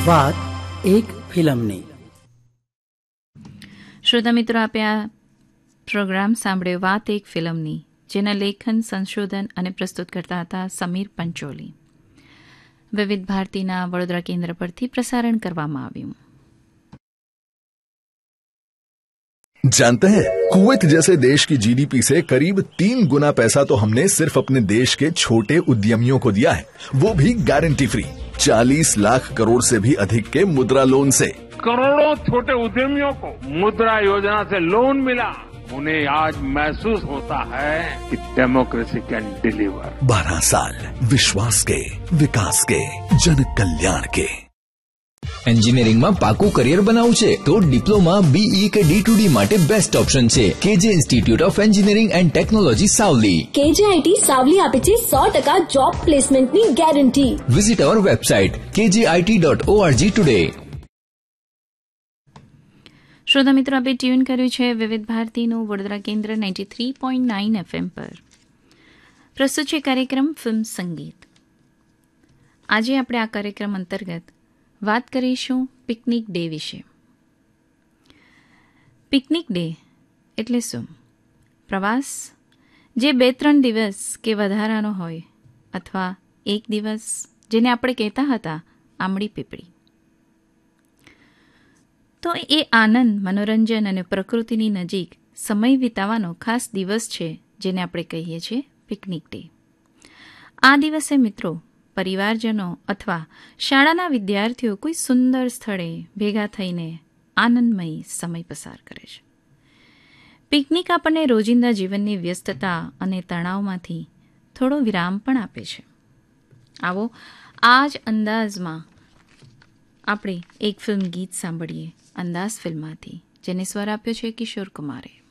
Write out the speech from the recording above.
વાત એક ફિલ્મની. શ્રોતા મિત્રો, આપે આ પ્રોગ્રામ સાંભળ્યો વાત એક ફિલ્મની, જેના લેખન, સંશોધન અને પ્રસ્તુત કરતા હતા સમીર પંચોલી. વિવિધ ભારતીના વડોદરા કેન્દ્ર પરથી પ્રસારણ કરવામાં આવ્યું. जानते हैं, कुवैत जैसे देश की जीडीपी से करीब 3 गुना पैसा तो हमने सिर्फ अपने देश के छोटे उद्यमियों को दिया है, वो भी गारंटी फ्री. 40 लाख करोड़ से भी अधिक के मुद्रा लोन से. करोड़ों छोटे उद्यमियों को मुद्रा योजना से लोन मिला. उन्हें आज महसूस होता है कि डेमोक्रेसी कैन डिलीवर. 12 साल विश्वास के, विकास के, जन कल्याण के. એન્જિનિયરિંગમાં પાકું કરિયર બનાવવું છે તો ડિપ્લોમા, બીઈ કે D2D માટે બેસ્ટ ઓપ્શન છે કેજે institute of engineering and technology Savli. KJIT Savli આપે છે 100% જોબ પ્લેસમેન્ટની ગેરંટી. વિઝિટ અવર વેબસાઇટ kjit.org ટુડે. શ્રોતા મિત્રો, આપણે ટ્યુન કર્યું છે વિવિધ ભારતીનું વડોદરા કેન્દ્ર 93.9 FM પર. પ્રસ્તુત છે કાર્યક્રમ ફિલ્મ સંગીત. આજે આપણે આ કાર્યક્રમ અંતર્ગત વાત કરીશું પિકનિક ડે વિશે. પિકનિક ડે એટલે શું? પ્રવાસ જે 2-3 દિવસ કે વધારાનો હોય, અથવા એક દિવસ, જેને આપણે કહેતા હતા આંબળી પીપળી. તો એ આનંદ, મનોરંજન અને પ્રકૃતિની નજીક સમય વિતાવવાનો ખાસ દિવસ છે, જેને આપણે કહીએ છીએ પિકનિક ડે. આ દિવસે મિત્રો, પરિવારજનો અથવા શાળાના વિદ્યાર્થીઓ કોઈ સુંદર સ્થળે ભેગા થઈને આનંદમય સમય પસાર કરે છે. પિકનિક આપણને રોજિંદા જીવનની વ્યસ્તતા અને તણાવમાંથી થોડો વિરામ પણ આપે છે. આવો આ જ અંદાજમાં આપણે એક ફિલ્મ ગીત સાંભળીએ, અંદાઝ ફિલ્મમાંથી, જેને સ્વર આપ્યો છે કિશોર કુમારે.